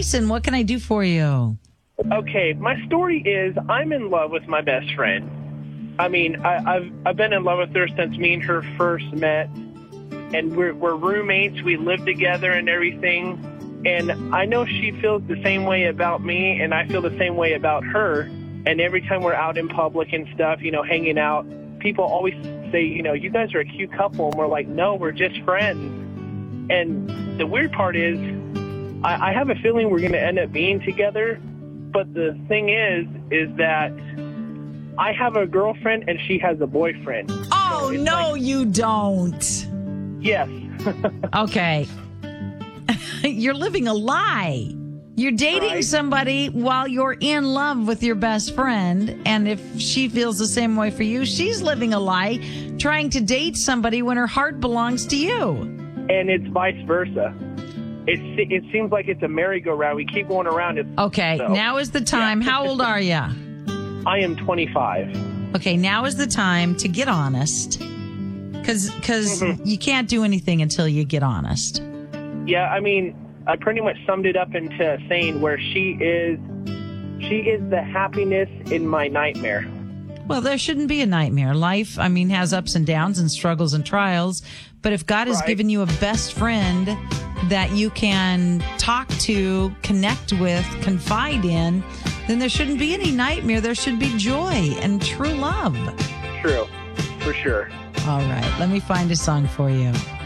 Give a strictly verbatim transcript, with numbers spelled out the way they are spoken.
Tyson, what can I do for you? Okay, my story is I'm in love with my best friend. I mean, I, I've I've been in love with her since me and her first met, and we're we're roommates. We live together and everything. And I know she feels the same way about me, and I feel the same way about her. And every time we're out in public and stuff, you know, hanging out, people always say, you know, you guys are a cute couple. And we're like, no, we're just friends. And the weird part is, I, I have a feeling we're going to end up being together. But the thing is, is that I have a girlfriend and she has a boyfriend. Oh, so no, like, you don't. Yes. Okay. You're living a lie. You're dating Right. somebody while you're in love with your best friend. And if she feels the same way for you, she's living a lie, trying to date somebody when her heart belongs to you. And it's vice versa. It, it seems like it's a merry-go-round. We keep going around it. Okay, so. now is the time. Yeah. How old are you? I am twenty-five. Okay, now is the time to get honest. Because because Mm-hmm. you can't do anything until you get honest. Yeah, I mean, I pretty much summed it up into saying where she is, she is the happiness in my nightmare. Well, there shouldn't be a nightmare. Life, I mean, has ups and downs and struggles and trials. But if God has Right. given you a best friend that you can talk to, connect with, confide in, then there shouldn't be any nightmare. There should be joy and true love. True, for sure. All right, let me find a song for you.